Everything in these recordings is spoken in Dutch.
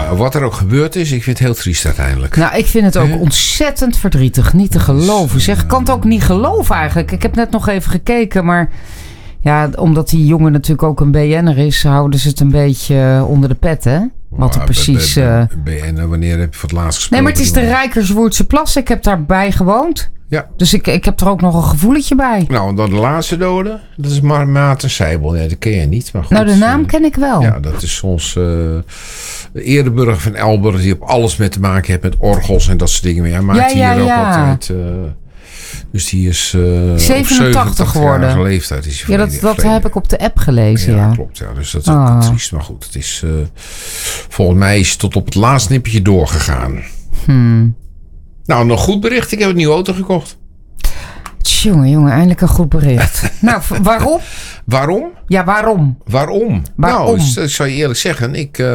wat er ook gebeurd is, ik vind het heel triest uiteindelijk. Nou, ik vind het ook ontzettend verdrietig. Niet te geloven. Zeg, ik kan het ook niet geloven eigenlijk. Ik heb net nog even gekeken, maar ja, omdat die jongen natuurlijk ook een BN'er is, houden ze het een beetje onder de pet, hè? Wat er precies... BN'er, wanneer heb je voor het laatst gesproken? Nee, maar het is de Rijkerswoerdse Plas. Ik heb daarbij gewoond. Ja. Dus ik heb er ook nog een gevoeletje bij. Nou, en dan de laatste dode. Dat is Maarten Seibel. Ja, dat ken je niet. Maar goed, nou, de naam ken ik wel. Ja, dat is ons ereburger van Elburg. Die op alles mee te maken heeft met orgels en dat soort dingen. Maar hij maakt hier ook altijd... dus die is 87 geworden. Leeftijd is hij dat heb ik op de app gelezen. Ja, klopt. Ja. Dus dat is ook triest. Maar goed, het is volgens mij is het tot op het laatste nippertje doorgegaan. Nou, nog goed bericht. Ik heb een nieuwe auto gekocht. Jongen, eindelijk een goed bericht. Nou, waarom? Waarom? Ja, waarom? Nou, ik zal je eerlijk zeggen.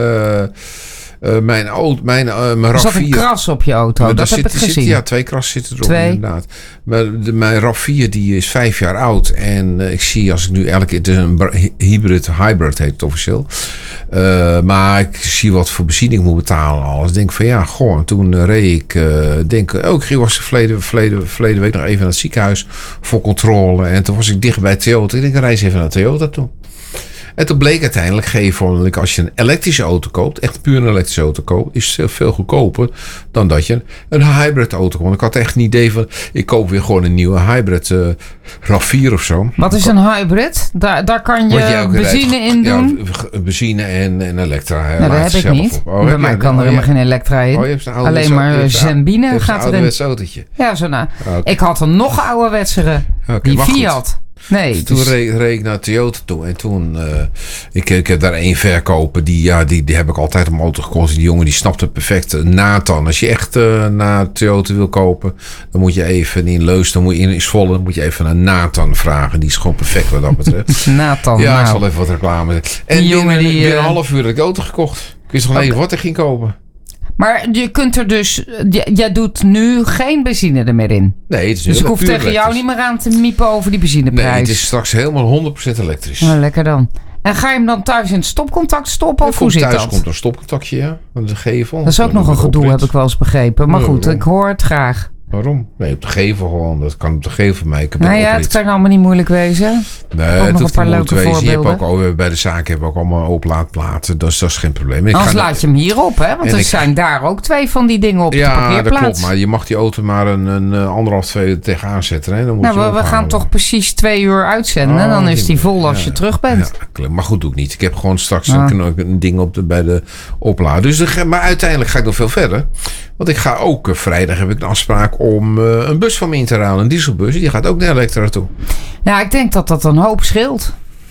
Mijn RAV4... Er zat een kras op je auto, dat heb ik gezien. Ja, 2 krassen zitten erop inderdaad. Mijn RAV4 die is 5 jaar oud. En ik zie als ik nu het is een hybrid heet het officieel. Maar ik zie wat voor benzine ik moet betalen. Alles. Ik denk van ja, goh. En toen reed ik. Ik was verleden week nog even naar het ziekenhuis voor controle. En toen was ik dicht bij Toyota. Ik denk, reis even naar Toyota toe. En toen bleek uiteindelijk als je een elektrische auto koopt, echt puur een elektrische auto koopt, is het veel goedkoper dan dat je een hybrid auto koopt. Ik had echt een idee van, ik koop weer gewoon een nieuwe hybrid RAV4 of zo. Wat is een hybrid? Daar kan je benzine in doen? Ja, benzine en elektra. Nou, dat heb ik niet. Bij mij kan er helemaal geen elektra in. Alleen maar zembine gaat erin. Een autootje. Ja, zo nou. Okay. Ik had een nog ouderwetsere. Die Fiat. Nee, toen reed ik naar Toyota toe. En toen, ik heb daar één verkoper. Die heb ik altijd een auto gekocht. Die jongen die snapt het perfect. Nathan. Als je echt naar Toyota wil kopen. Dan moet je even in Leusden. In Zwolle. Dan moet je even naar Nathan vragen. Die is gewoon perfect wat dat betreft. Nathan. Ja, ik zal even wat reclame. En die jongen binnen een half uur heb ik de auto gekocht. Ik wist nog even wat ik ging kopen. Maar je kunt er dus... Jij doet nu geen benzine er meer in. Nee, het is dus ik hoef tegen jou niet meer aan te miepen over die benzineprijs. Nee, het is straks helemaal 100% elektrisch. Nou, lekker dan. En ga je hem dan thuis in het stopcontact stoppen? Of hoe zit dat? Thuis komt een stopcontactje, ja. Aan de gevel. Dat is ook nog een gedoe, heb ik wel eens begrepen. Maar goed, ik hoor het graag. Waarom? Nee, op de gevel gewoon. Dat kan op de gevel van mij. Het kan allemaal niet moeilijk wezen. Nee, het hoeft niet moeilijk te wezen. Je hebt ook, bij de zaak hebben we ook allemaal openlaadplaten. Dat is geen probleem. Anders laat je hem hierop, hè? Want er zijn daar ook 2 van die dingen op de parkeerplaats. Ja, dat klopt. Maar je mag die auto maar een 1,5, 2 tegenaan zetten. Hè? Dan moet we gaan toch precies 2 uur uitzenden. En dan is die vol als je terug bent. Ja, maar goed, doe ik niet. Ik heb gewoon straks een ding bij de oplader. Dus maar uiteindelijk ga ik nog veel verder. Want ik ga ook vrijdag heb ik een afspraak om een bus van me in te ruilen. Een dieselbus. Die gaat ook naar elektra toe. Ja, ik denk dat een hoop scheelt.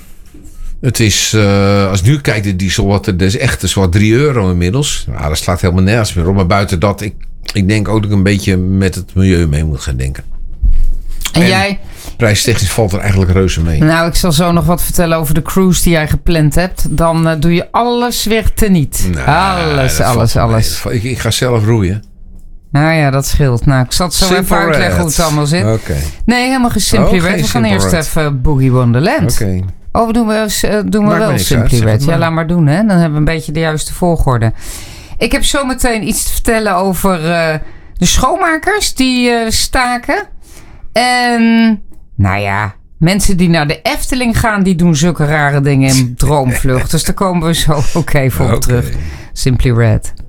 Het is, als ik nu kijk, de diesel, dat is echt €3 inmiddels. Nou, dat slaat helemaal nergens meer op. Maar buiten dat, ik denk ook dat ik een beetje met het milieu mee moet gaan denken. En jij? Prijstechnisch valt er eigenlijk reuze mee. Nou, ik zal zo nog wat vertellen over de cruise die jij gepland hebt. Dan doe je alles weer teniet. Alles. Ik ga zelf roeien. Nou ja, dat scheelt. Nou, ik zal het zo even uitleggen hoe het allemaal zit. Okay. Nee, helemaal geen Simply Red. We gaan eerst even Boogie Wonderland. Oké. Oh, doen we wel Simply Red. Ja, laat maar doen, hè. Dan hebben we een beetje de juiste volgorde. Ik heb zo meteen iets te vertellen over de schoonmakers die staken. En, nou ja, mensen die naar de Efteling gaan, die doen zulke rare dingen in droomvlucht. Dus daar komen we zo ook even op terug. Simply Red.